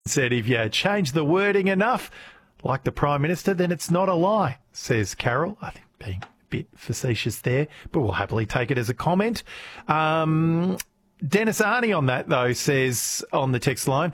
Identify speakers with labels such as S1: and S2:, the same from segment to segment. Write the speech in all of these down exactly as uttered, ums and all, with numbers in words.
S1: Said if you change the wording enough, like the Prime Minister, then it's not a lie, says Carol. I think being a bit facetious there, but we'll happily take it as a comment. Um, Dennis Arney on that, though, says on the text line,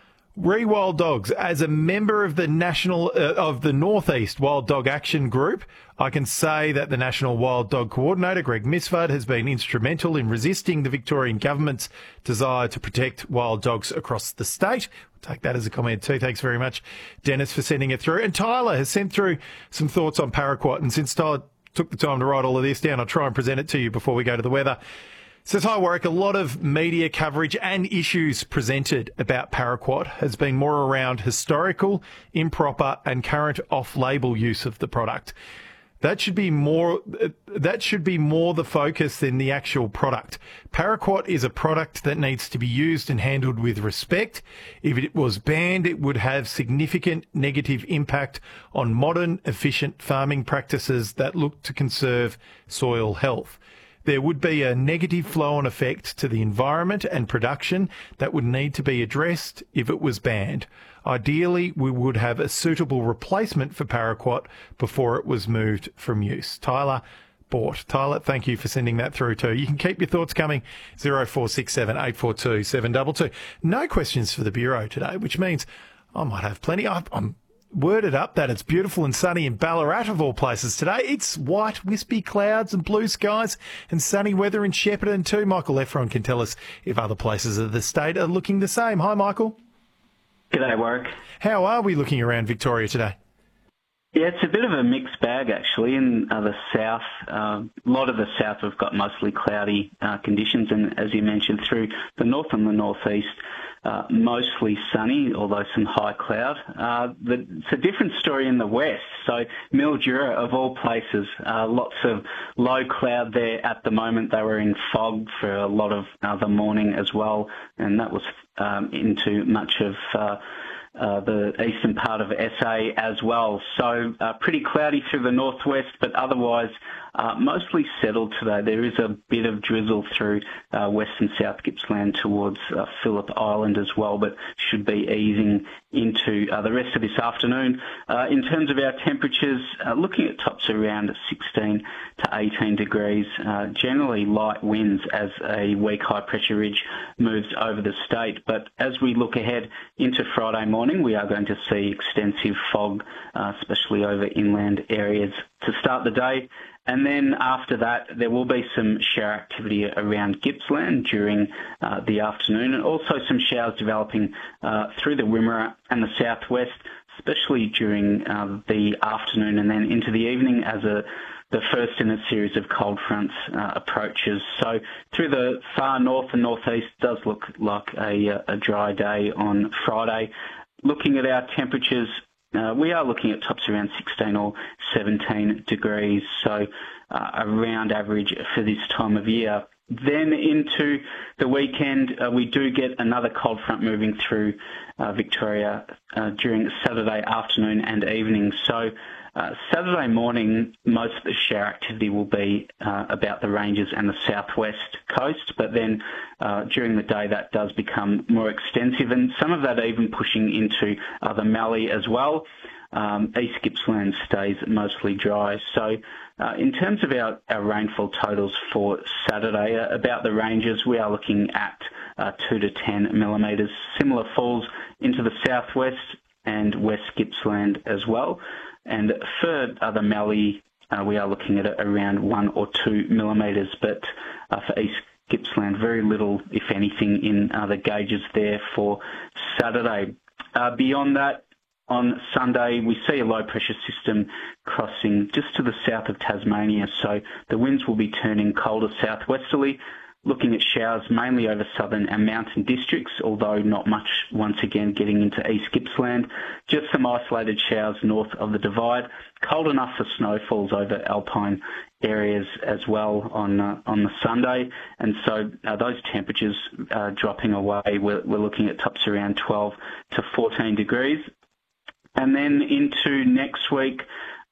S1: re Wild Dogs, as a member of the national uh, of the Northeast Wild Dog Action Group, I can say that the National Wild Dog Coordinator, Greg Misford, has been instrumental in resisting the Victorian government's desire to protect wild dogs across the state. We'll take that as a comment too. Thanks very much, Dennis, for sending it through. And Tyler has sent through some thoughts on paraquat. And since Tyler took the time to write all of this down, I'll try and present it to you before we go to the weather. Says, hi, Warwick, a lot of media coverage and issues presented about paraquat has been more around historical, improper and current off-label use of the product. That should be more that should be more the focus than the actual product. Paraquat is a product that needs to be used and handled with respect. If it was banned, it would have significant negative impact on modern, efficient farming practices that look to conserve soil health. There would be a negative flow-on effect to the environment and production that would need to be addressed if it was banned. Ideally, we would have a suitable replacement for paraquat before it was moved from use. Tyler Bought. Tyler, thank you for sending that through too. You can keep your thoughts coming, zero four six seven, eight four two, seven two two. No questions for the Bureau today, which means I might have plenty. I'm worded up that it's beautiful and sunny in Ballarat, of all places, today. It's white, wispy clouds and blue skies and sunny weather in Shepparton too. Michael Efron can tell us if other places of the state are looking the same. Hi, Michael.
S2: G'day, Warwick.
S1: How are we looking around Victoria today?
S2: Yeah, it's a bit of a mixed bag, actually. In uh, the south, uh, a lot of the south we've got mostly cloudy uh, conditions, and as you mentioned, through the north and the northeast, uh, mostly sunny, although some high cloud. Uh, the, it's a different story in the west. So Mildura, of all places, uh, lots of low cloud there at the moment. They were in fog for a lot of uh, the morning as well, and that was um, into much of uh, Uh, the eastern part of S A as well. So uh, pretty cloudy through the northwest, but otherwise uh, mostly settled today. There is a bit of drizzle through uh, west and south Gippsland towards uh, Phillip Island as well, but should be easing into uh, the rest of this afternoon. Uh, in terms of our temperatures, uh, looking at tops around sixteen to eighteen degrees, uh, generally light winds as a weak high pressure ridge moves over the state. But as we look ahead into Friday morning, we are going to see extensive fog, uh, especially over inland areas to start the day. And then after that, there will be some shower activity around Gippsland during uh, the afternoon, and also some showers developing uh, through the Wimmera and the southwest, especially during uh, the afternoon and then into the evening as a the first in a series of cold fronts uh, approaches. So through the far north and northeast, does look like a, a dry day on Friday. Looking at our temperatures, uh, we are looking at tops around sixteen or seventeen degrees, so uh, around average for this time of year. Then into the weekend, uh, we do get another cold front moving through uh, Victoria uh, during Saturday afternoon and evening. So uh, Saturday morning, most of the shower activity will be uh, about the ranges and the southwest coast, but then uh, during the day that does become more extensive, and some of that even pushing into uh, the Mallee as well. Um, East Gippsland stays mostly dry. So uh, in terms of our, our rainfall totals for Saturday, uh, about the ranges, we are looking at uh, two to ten millimetres. Similar falls into the southwest and West Gippsland as well. And for uh, the Mallee, uh, we are looking at around one or two millimetres, but uh, for East Gippsland, very little, if anything, in uh, the gauges there for Saturday. Uh, beyond that, on Sunday, we see a low-pressure system crossing just to the south of Tasmania, so the winds will be turning colder southwesterly, looking at showers mainly over southern and mountain districts, although not much once again getting into East Gippsland. Just some isolated showers north of the Divide. Cold enough for snowfalls over alpine areas as well on uh, on the Sunday, and so uh, those temperatures uh, dropping away. We're, we're looking at tops around twelve to fourteen degrees. And then into next week,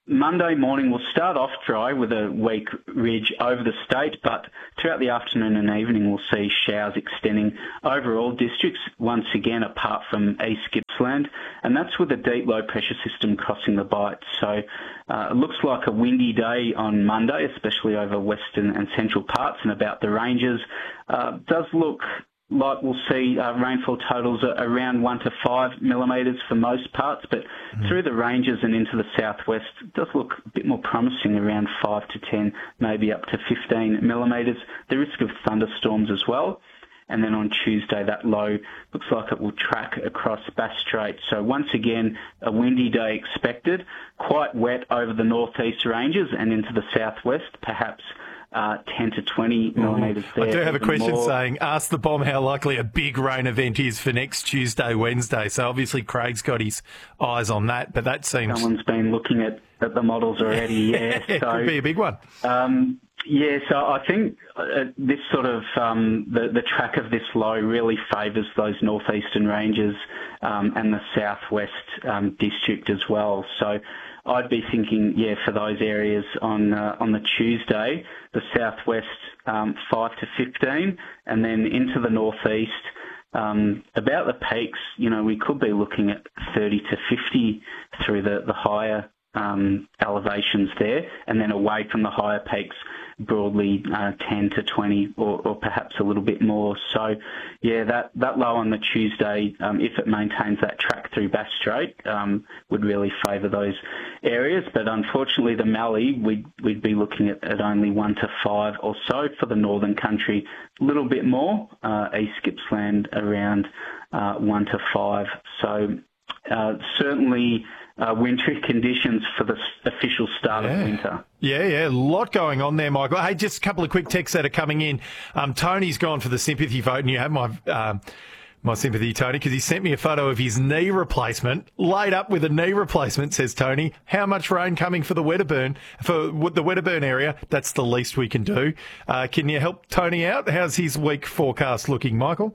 S2: Monday morning will start off dry with a weak ridge over the state, but throughout the afternoon and evening we'll see showers extending over all districts, once again apart from East Gippsland, and that's with a deep low pressure system crossing the Bight. So uh, it looks like a windy day on Monday, especially over western and central parts and about the ranges. Uh, does look like we'll see uh, rainfall totals around one to five millimetres for most parts, but mm. through the ranges and into the southwest, it does look a bit more promising, around five to ten, maybe up to fifteen millimetres. The risk of thunderstorms as well. And then on Tuesday, that low looks like it will track across Bass Strait. So once again, a windy day expected, quite wet over the northeast ranges and into the southwest, perhaps Uh, ten to twenty millimetres there.
S1: I do have a question
S2: more.
S1: saying, ask the bomb how likely a big rain event is for next Tuesday, Wednesday. So obviously Craig's got his eyes on that, but that seems...
S2: Someone's been looking at, at the models already, yeah.
S1: It
S2: so,
S1: could be a big one.
S2: Um, yeah, so I think uh, this sort of, um, the, the track of this low really favours those northeastern ranges um, and the southwest um, district as well. So I'd be thinking, yeah, for those areas on uh, on the Tuesday, the southwest um, five to fifteen, and then into the northeast, um, about the peaks, you know, we could be looking at thirty to fifty through the, the higher um, elevations there, and then away from the higher peaks, broadly uh, ten to twenty or, or perhaps a little bit more. So, yeah, that, that low on the Tuesday, um, if it maintains that track through Bass Strait, um, would really favour those areas. But unfortunately, the Mallee, we'd, we'd be looking at, at only one to five or so for the northern country, a little bit more, uh, East Gippsland around uh, one to five. So uh, certainly... Uh, wintry conditions for the official start
S1: yeah.
S2: of winter.
S1: Yeah, yeah, a lot going on there, Michael. Hey, just a couple of quick texts that are coming in. Um, Tony's gone for the sympathy vote, and you have my um, my sympathy, Tony, because he sent me a photo of his knee replacement, laid up with a knee replacement, says Tony. How much rain coming for the Wedderburn, for the Wedderburn area? That's the least we can do. Uh, can you help Tony out? How's his week forecast looking, Michael?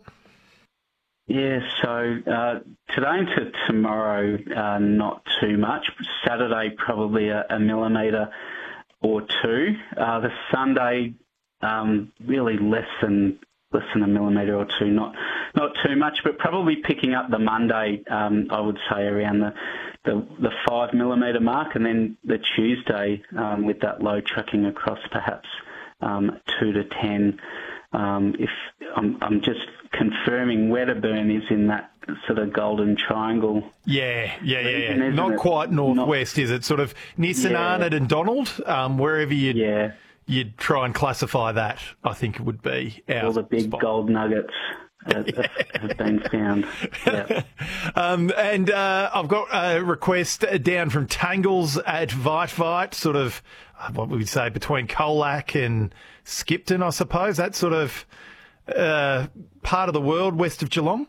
S2: Yeah, so uh, today into tomorrow, uh, not too much. Saturday, probably a, a millimetre or two. Uh, the Sunday, um, really less than less than a millimetre or two. Not not too much, but probably picking up the Monday. Um, I would say around the the, the five millimetre mark, and then the Tuesday um, with that low tracking across, perhaps um, two to ten. Um, if I'm, I'm just confirming Wedderburn is in that sort of golden triangle.
S1: Yeah, yeah, yeah.
S2: region,
S1: yeah. Not
S2: it?
S1: quite northwest, Not, is it? Sort of near St
S2: yeah.
S1: Arnaud and Donald, um, wherever you'd,
S2: yeah.
S1: you'd try and classify that, I think it would be our
S2: All the big
S1: spot.
S2: gold nuggets have,
S1: yeah.
S2: have been found. Yeah.
S1: um, and uh, I've got a request down from Tangles at Vite Vite, sort of, what would we say, between Colac and Skipton, I suppose. That sort of uh, part of the world west of Geelong.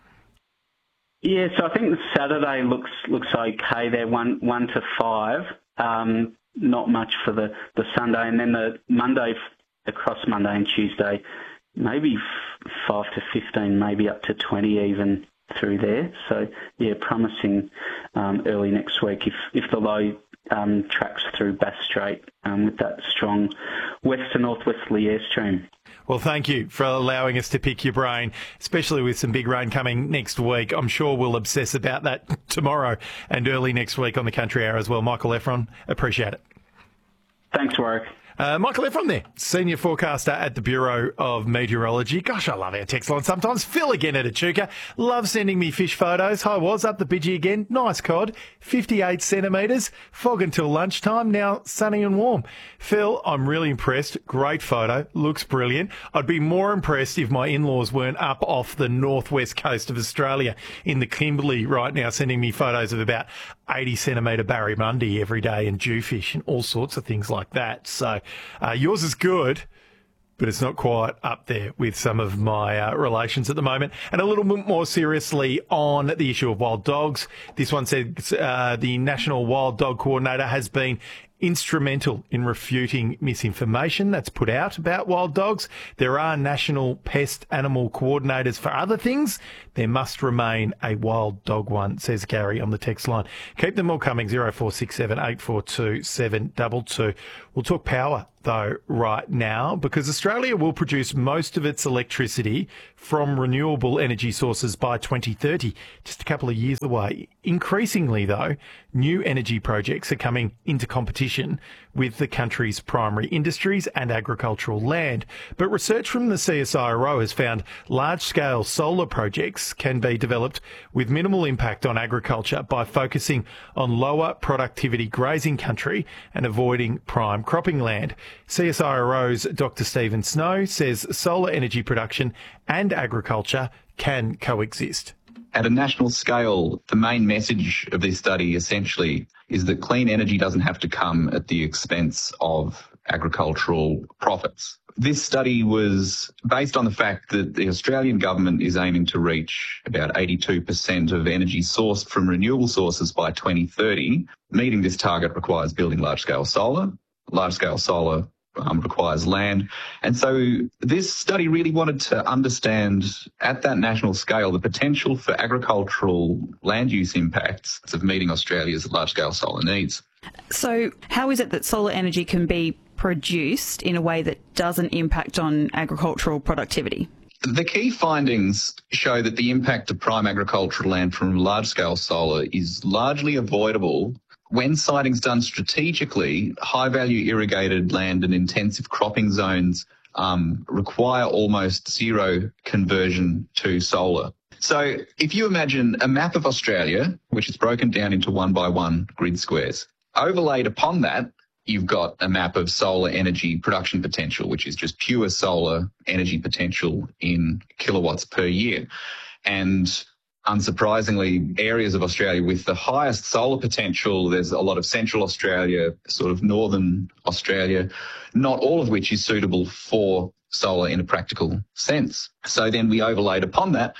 S2: Yeah, so I think the Saturday looks looks okay there, one one to five. Um, not much for the, the Sunday, and then the Monday across Monday and Tuesday, maybe f- five to fifteen, maybe up to twenty even through there. So yeah, promising um, early next week if if the low um, tracks through Bass Strait um, with that strong west to northwesterly airstream.
S1: Well, thank you for allowing us to pick your brain, especially with some big rain coming next week. I'm sure we'll obsess about that tomorrow and early next week on the Country Hour as well. Michael Efron, appreciate it.
S2: Thanks, Warwick.
S1: Uh, Michael Efron there, senior forecaster at the Bureau of Meteorology. Gosh, I love our text line sometimes. Phil again at Echuca. Love sending me fish photos. Hi, was up the Bidgie again. Nice cod. fifty-eight centimetres. Fog until lunchtime. Now sunny and warm. Phil, I'm really impressed. Great photo. Looks brilliant. I'd be more impressed if my in-laws weren't up off the northwest coast of Australia in the Kimberley right now, sending me photos of about eighty centimetre barramundi every day and jewfish and all sorts of things like that. So uh, yours is good, but it's not quite up there with some of my uh, relations at the moment. And a little bit more seriously on the issue of wild dogs. This one said uh, the National Wild Dog Coordinator has been instrumental in refuting misinformation that's put out about wild dogs. There are national pest animal coordinators for other things. There must remain a wild dog one, says Gary on the text line. Keep them all coming, zero four six seven, eight four two, seven two two. We'll talk power, though, right now, because Australia will produce most of its electricity from renewable energy sources by twenty thirty, just a couple of years away. Increasingly, though, new energy projects are coming into competition with the country's primary industries and agricultural land. But research from the C S I R O has found large-scale solar projects can be developed with minimal impact on agriculture by focusing on lower productivity grazing country and avoiding prime cropping land. C S I R O's Doctor Stephen Snow says solar energy production and agriculture can coexist.
S3: At a national scale, the main message of this study essentially is that clean energy doesn't have to come at the expense of agricultural profits. This study was based on the fact that the Australian government is aiming to reach about eighty-two percent of energy sourced from renewable sources by twenty thirty. Meeting this target requires building large-scale solar. Large-scale solar Um, requires land. And so this study really wanted to understand at that national scale the potential for agricultural land use impacts of meeting Australia's large-scale solar needs.
S4: So how is it that solar energy can be produced in a way that doesn't impact on agricultural productivity?
S3: The key findings show that the impact of prime agricultural land from large-scale solar is largely avoidable when siting's done strategically. High-value irrigated land and intensive cropping zones um, require almost zero conversion to solar. So if you imagine a map of Australia, which is broken down into one by one grid squares, overlaid upon that, you've got a map of solar energy production potential, which is just pure solar energy potential in kilowatts per year. And unsurprisingly, areas of Australia with the highest solar potential, there's a lot of Central Australia, sort of Northern Australia, not all of which is suitable for solar in a practical sense. So then we overlaid upon that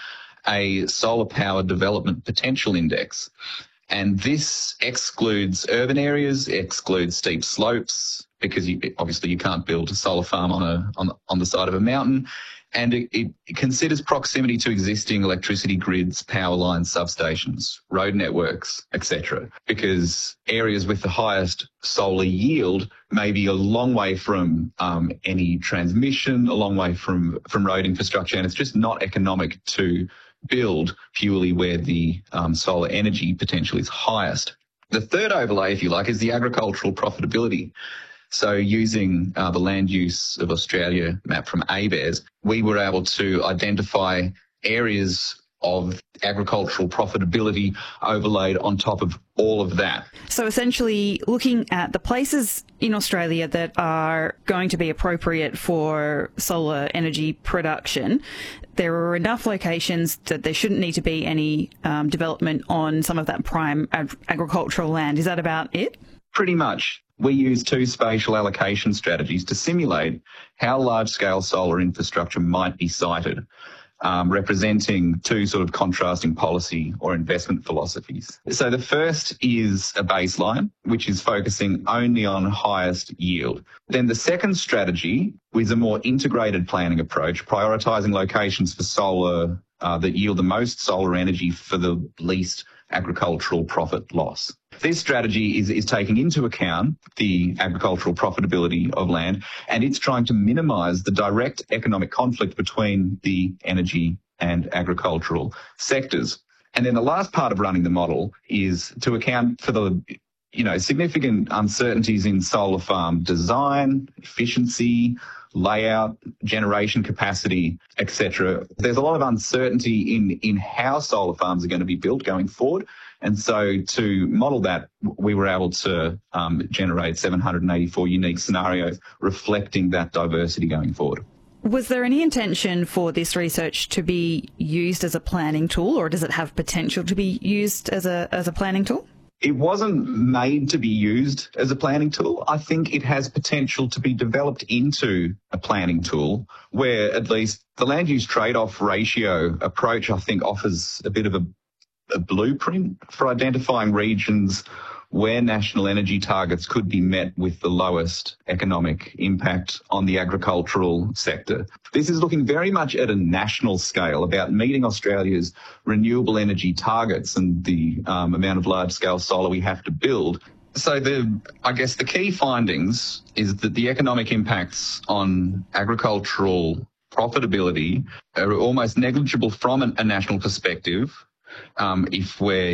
S3: a solar power development potential index. And this excludes urban areas, excludes steep slopes, because you, obviously you can't build a solar farm on a on, on the side of a mountain. And it, it considers proximity to existing electricity grids, power lines, substations, road networks, et cetera. Because areas with the highest solar yield may be a long way from um, any transmission, a long way from, from road infrastructure, and it's just not economic to build purely where the um, solar energy potential is highest. The third overlay, if you like, is the agricultural profitability. So using uh, the land use of Australia map from ABARES, we were able to identify areas of agricultural profitability overlaid on top of all of that.
S4: So essentially looking at the places in Australia that are going to be appropriate for solar energy production, there are enough locations that there shouldn't need to be any um, development on some of that prime ag- agricultural land. Is that about it?
S3: Pretty much. We use two spatial allocation strategies to simulate how large-scale solar infrastructure might be sited, um, representing two sort of contrasting policy or investment philosophies. So the first is a baseline, which is focusing only on highest yield. Then the second strategy is a more integrated planning approach, prioritising locations for solar uh, that yield the most solar energy for the least agricultural profit loss. This strategy is, is taking into account the agricultural profitability of land, and it's trying to minimise the direct economic conflict between the energy and agricultural sectors. And then the last part of running the model is to account for the you know, significant uncertainties in solar farm design, efficiency, layout, generation capacity, et cetera. There's a lot of uncertainty in, in how solar farms are going to be built going forward. And so to model that, we were able to um, generate seven hundred eighty-four unique scenarios reflecting that diversity going forward.
S4: Was there any intention for this research to be used as a planning tool, or does it have potential to be used as a as a planning tool?
S3: It wasn't made to be used as a planning tool. I think it has potential to be developed into a planning tool where at least the land use trade-off ratio approach, I think, offers a bit of a, a blueprint for identifying regions where national energy targets could be met with the lowest economic impact on the agricultural sector. This is looking very much at a national scale about meeting Australia's renewable energy targets and the um, amount of large-scale solar we have to build. So the, I guess the key findings is that the economic impacts on agricultural profitability are almost negligible from a national perspective um, if we're